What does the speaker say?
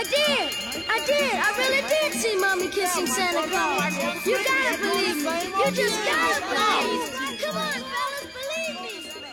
did. I did. I really did see Mommy kissing Santa Claus. You gotta believe me. You just gotta believe me.